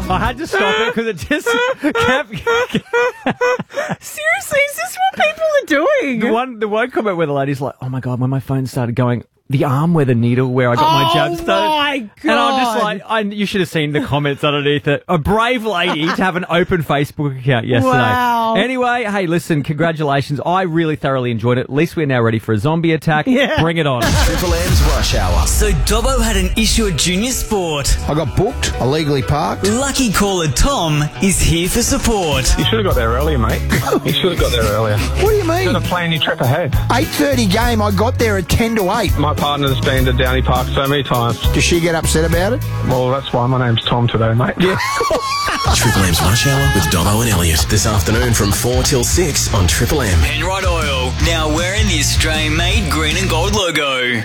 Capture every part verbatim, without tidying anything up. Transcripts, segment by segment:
I had to stop it because it just kept... Seriously, is this what people are doing? The one, the one comment where the lady's like, oh my God, when my phone started going, the arm where the needle where I got oh my jab started. Oh my God. And I'm just like, I, you should have seen the comments underneath it. A brave lady to have an open Facebook account yesterday. Wow. Anyway, hey, listen, congratulations. I really thoroughly enjoyed it. At least we're now ready for a zombie attack. Yeah. Bring it on. Triple M's Rush Hour. So Dobbo had an issue at junior sport. I got booked, illegally parked. Lucky caller Tom is here for support. You should have got there earlier, mate. You should have got there earlier. What do you mean? You got to plan your trip ahead. eight thirty game, I got there at ten to eight. My partner's been to Downey Park so many times. Does she get upset about it? Well, that's why my name's Tom today, mate. Yeah. Triple M's Rush Hour with Dobbo and Elliot. This afternoon from four till six on Triple M. Penrite Oil, now wearing the Australian-made green and gold logo.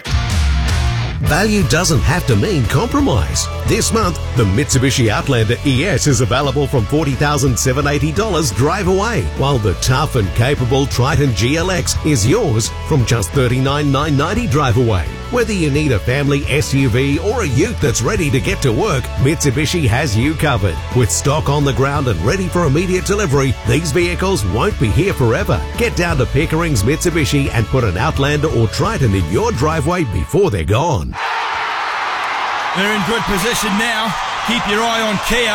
Value doesn't have to mean compromise. This month, the Mitsubishi Outlander E S is available from forty thousand seven hundred eighty dollars drive away, while the tough and capable Triton G L X is yours from just thirty-nine thousand nine hundred ninety dollars drive away. Whether you need a family S U V or a ute that's ready to get to work, Mitsubishi has you covered. With stock on the ground and ready for immediate delivery, these vehicles won't be here forever. Get down to Pickering's Mitsubishi and put an Outlander or Triton in your driveway before they're gone. They're in good position now. Keep your eye on Kia.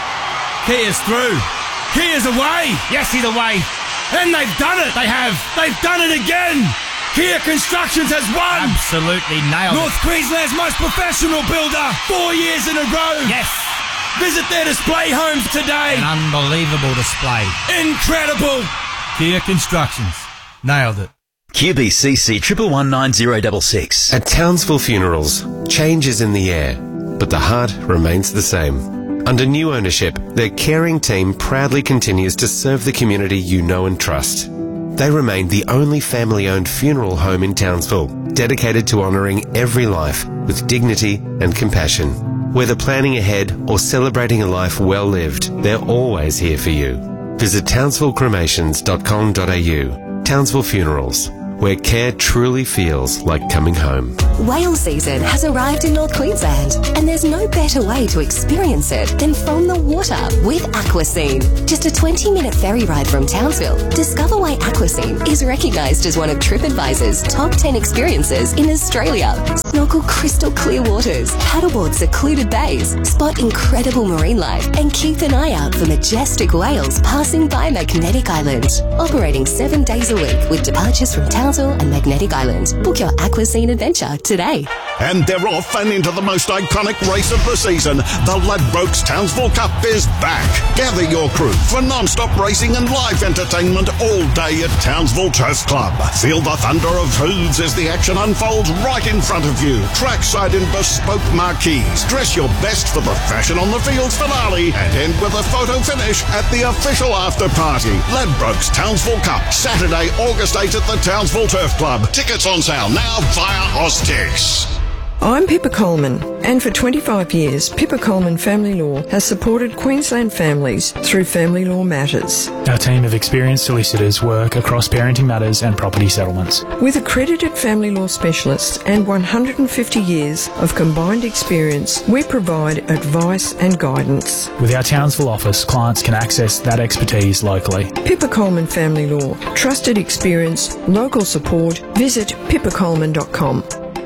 Kia's through. Kia's away. Yes, he's away. And they've done it. They have. They've done it again. Kia Constructions has won. Absolutely nailed North it. North Queensland's most professional builder. Four years in a row. Yes. Visit their display homes today. An unbelievable display. Incredible. Kia Constructions. Nailed it. Q B C C triple one nine zero six six. At Townsville Funerals, change is in the air, but the heart remains the same. Under new ownership, their caring team proudly continues to serve the community you know and trust. They remain the only family-owned funeral home in Townsville, dedicated to honouring every life with dignity and compassion. Whether planning ahead or celebrating a life well lived, they're always here for you. Visit townsville cremations dot com dot a u. Townsville Funerals, where care truly feels like coming home. Whale season has arrived in North Queensland, and there's no better way to experience it than from the water with Aquascene. Just a twenty minute ferry ride from Townsville, discover why Aquascene is recognised as one of TripAdvisor's top ten experiences in Australia. Snorkel crystal clear waters, paddleboard secluded bays, spot incredible marine life, and keep an eye out for majestic whales passing by Magnetic Island. Operating seven days a week with departures from Townsville and Magnetic Island. Book your Aquascene adventure today. And they're off and into the most iconic race of the season. The Ladbrokes Townsville Cup is back. Gather your crew for non-stop racing and live entertainment all day at Townsville Turf Club. Feel the thunder of hooves as the action unfolds right in front of you. Trackside and bespoke marquees. Dress your best for the Fashion on the Fields finale and end with a photo finish at the official after party. Ladbrokes Townsville Cup, Saturday, August eighth at the Townsville Turf Club. Tickets on sale now via Oztix. I'm Pippa Coleman, and for twenty-five years, Pippa Coleman Family Law has supported Queensland families through family law matters. Our team of experienced solicitors work across parenting matters and property settlements. With accredited family law specialists and one hundred fifty years of combined experience, we provide advice and guidance. With our Townsville office, clients can access that expertise locally. Pippa Coleman Family Law. Trusted experience, local support. Visit pippa coleman dot com.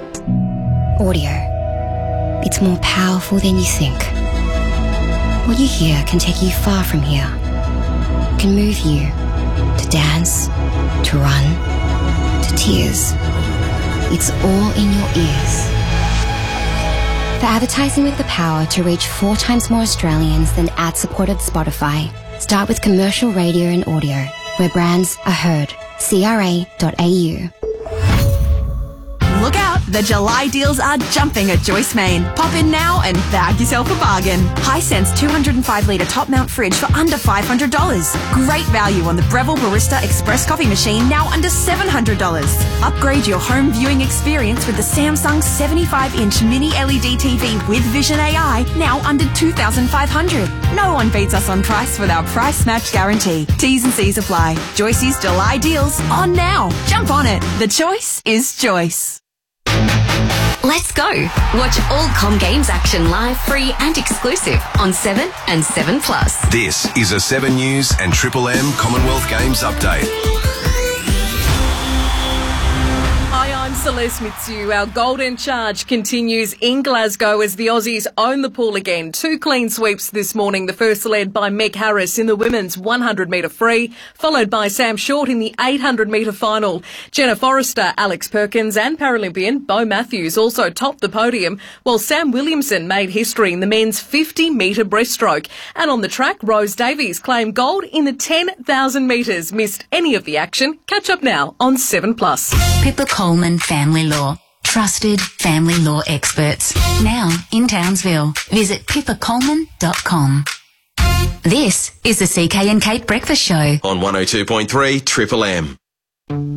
Audio. It's more powerful than you think. What you hear can take you far from here. It can move you to dance, to run, to tears. It's all in your ears. For advertising with the power to reach four times more Australians than ad-supported Spotify, start with commercial radio and audio, where brands are heard. C R A dot A U. Look out, the July deals are jumping at Joyce Main. Pop in now and bag yourself a bargain. Hisense two hundred five litre top mount fridge for under five hundred dollars. Great value on the Breville Barista Express coffee machine, now under seven hundred dollars. Upgrade your home viewing experience with the Samsung seventy-five inch mini L E D T V with Vision A I, now under two thousand five hundred dollars. No one beats us on price with our price match guarantee. T's and C's apply. Joyce's July deals on now. Jump on it. The choice is Joyce. Let's go. Watch all Com Games action live, free and exclusive on seven and seven plus. This is a seven News and Triple M Commonwealth Games update. Hi, I'm Celeste Mitsu. Our golden charge continues in Glasgow as the Aussies own the pool again. Two clean sweeps this morning. The first led by Meg Harris in the women's one hundred metre free, followed by Sam Short in the eight hundred metre final. Jenna Forrester, Alex Perkins and Paralympian Bo Matthews also topped the podium, while Sam Williamson made history in the men's fifty metre breaststroke. And on the track, Rose Davies claimed gold in the ten thousand metres. Missed any of the action? Catch up now on seven plus. Pippa Coleman Family Law. Trusted family law experts. Now in Townsville. Visit pippa coleman dot com. This is the C K and Kate Breakfast Show. On one oh two point three Triple M.